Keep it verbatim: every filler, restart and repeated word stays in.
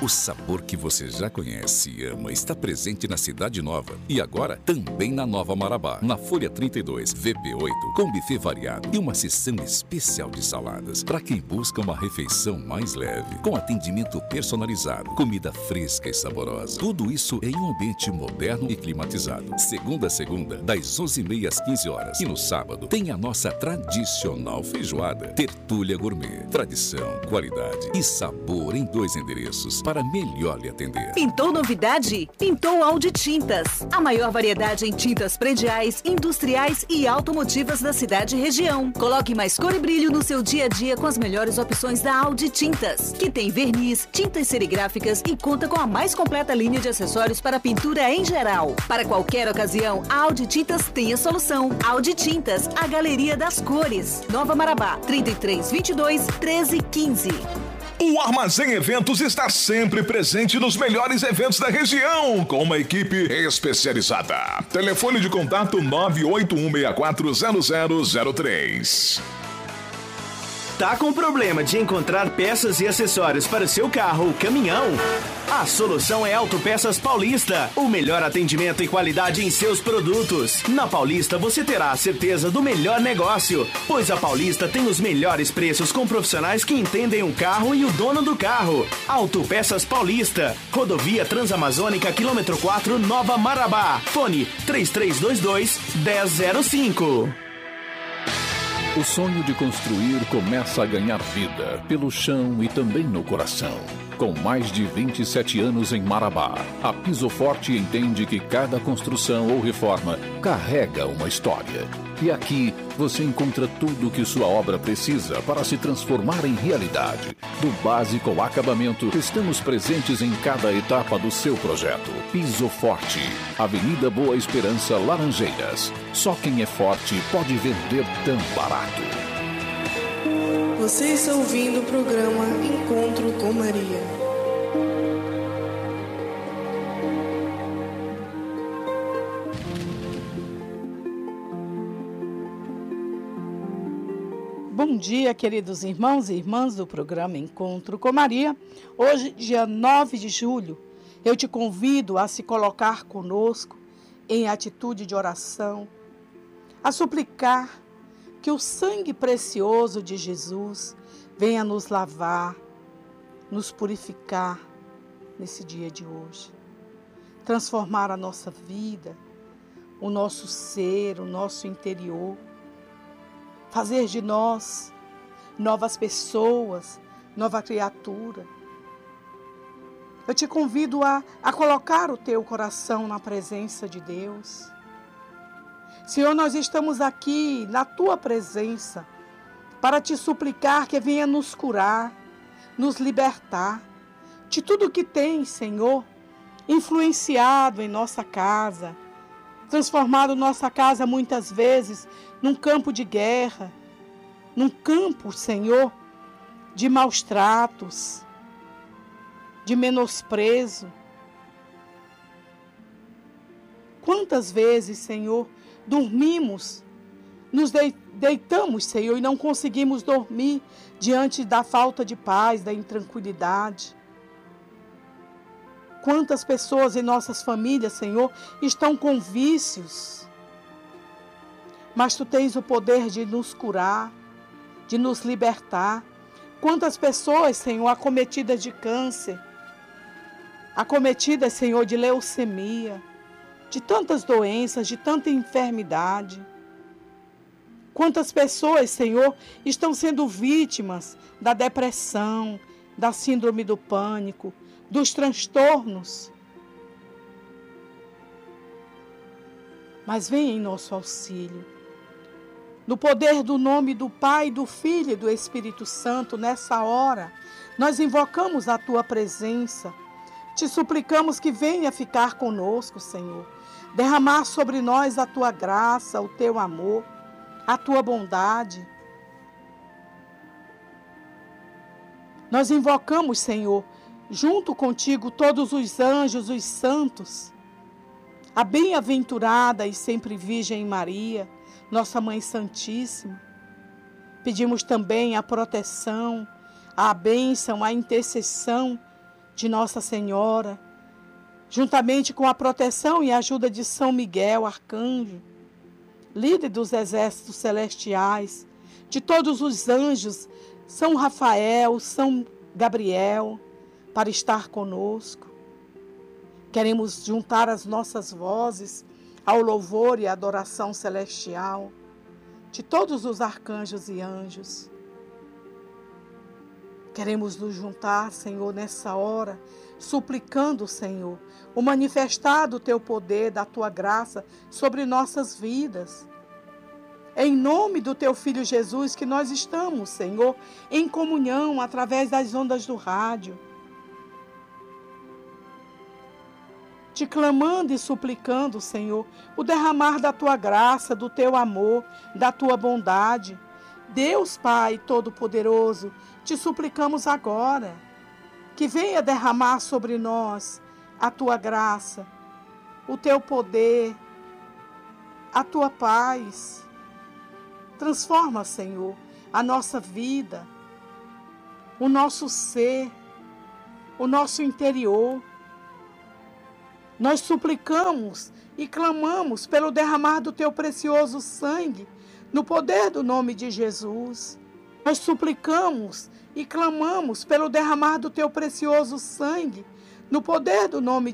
O sabor que você já conhece e ama está presente na Cidade Nova e agora também na Nova Marabá, na Folha trinta e dois, V P oito, com buffet variado e uma seção especial de saladas para quem busca uma refeição mais leve, com atendimento personalizado, comida fresca e saborosa. Tudo isso em um ambiente moderno e climatizado. Segunda a segunda, das onze e meia às quinze horas. E no sábado tem a nossa tradicional feijoada. Tertúlia Gourmet. Tradição, qualidade e sabor em dois endereços para melhor lhe atender. Pintou novidade? Pintou Audi Tintas. A maior variedade em tintas prediais, industriais e automotivas da cidade e região. Coloque mais cor e brilho no seu dia a dia com as melhores opções da Audi Tintas, que tem verniz, tintas serigráficas e conta com a mais completa linha de acessórios para pintura em geral. Para qualquer ocasião, a Audi Tintas tem a solução. Audi Tintas, a galeria das cores. Nova Marabá, trinta e três, vinte e dois, treze, quinze. O Armazém Eventos está sempre presente nos melhores eventos da região, com uma equipe especializada. Telefone de contato nove oito um seis quatro zero zero zero três. Tá com problema de encontrar peças e acessórios para o seu carro ou caminhão? A solução é Autopeças Paulista. O melhor atendimento e qualidade em seus produtos. Na Paulista você terá a certeza do melhor negócio, pois a Paulista tem os melhores preços com profissionais que entendem o carro e o dono do carro. Autopeças Paulista. Rodovia Transamazônica, quilômetro quatro, Nova Marabá. Fone três três dois dois, um zero zero cinco. O sonho de construir começa a ganhar vida pelo chão e também no coração. Com mais de vinte e sete anos em Marabá, a Piso Forte entende que cada construção ou reforma carrega uma história. E aqui você encontra tudo o que sua obra precisa para se transformar em realidade. Do básico ao acabamento, estamos presentes em cada etapa do seu projeto. Piso Forte, Avenida Boa Esperança, Laranjeiras. Só quem é forte pode vender tão barato. Você está ouvindo o programa Encontro com Maria. Bom dia, queridos irmãos e irmãs do programa Encontro com Maria. Hoje, dia nove de julho, eu te convido a se colocar conosco em atitude de oração, a suplicar que o sangue precioso de Jesus venha nos lavar, nos purificar nesse dia de hoje, transformar a nossa vida, o nosso ser, o nosso interior, fazer de nós novas pessoas, nova criatura. Eu te convido a, a colocar o teu coração na presença de Deus. Senhor, nós estamos aqui na tua presença para te suplicar que venha nos curar, nos libertar de tudo que tem, Senhor, influenciado em nossa casa, transformado nossa casa muitas vezes num campo de guerra, num campo, Senhor, de maus tratos, de menosprezo. Quantas vezes, Senhor, dormimos, nos deitamos, Senhor, e não conseguimos dormir diante da falta de paz, da intranquilidade. Quantas pessoas em nossas famílias, Senhor, estão com vícios. Mas Tu tens o poder de nos curar, de nos libertar. Quantas pessoas, Senhor, acometidas de câncer, acometidas, Senhor, de leucemia, de tantas doenças, de tanta enfermidade. Quantas pessoas, Senhor, estão sendo vítimas da depressão, da síndrome do pânico, dos transtornos. Mas vem em nosso auxílio. No poder do nome do Pai, do Filho e do Espírito Santo, nessa hora, nós invocamos a Tua presença. Te suplicamos que venha ficar conosco, Senhor. Derramar sobre nós a Tua graça, o Teu amor, a Tua bondade. Nós invocamos, Senhor, junto contigo todos os anjos, os santos, a bem-aventurada e sempre Virgem Maria, nossa Mãe Santíssima. Pedimos também a proteção, a bênção, a intercessão de Nossa Senhora, juntamente com a proteção e ajuda de São Miguel, arcanjo, líder dos exércitos celestiais, de todos os anjos, São Rafael, São Gabriel, para estar conosco. Queremos juntar as nossas vozes ao louvor e adoração celestial de todos os arcanjos e anjos. Queremos nos juntar, Senhor, nessa hora, suplicando, Senhor, o manifestar do Teu poder, da Tua graça sobre nossas vidas. Em nome do Teu Filho Jesus, que nós estamos, Senhor, em comunhão através das ondas do rádio, te clamando e suplicando, Senhor, o derramar da Tua graça, do Teu amor, da Tua bondade. Deus Pai Todo-Poderoso, te suplicamos agora que venha derramar sobre nós a Tua graça, o Teu poder, a Tua paz. Transforma, Senhor, a nossa vida, o nosso ser, o nosso interior. Nós suplicamos e clamamos pelo derramar do Teu precioso sangue, no poder do nome de Jesus. Nós suplicamos e clamamos pelo derramar do Teu precioso sangue, no poder do nome de